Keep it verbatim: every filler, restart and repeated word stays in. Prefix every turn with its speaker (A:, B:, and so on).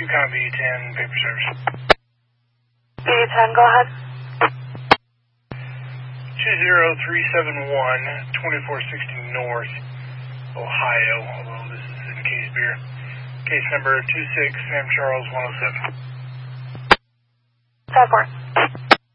A: Yukon V ten, paper service.
B: V ten, go ahead.
A: two zero three seven one, twenty-four sixty North, Ohio, although this is in Case Beer. Case number two six, Sam Charles one oh seven.
B: ten four.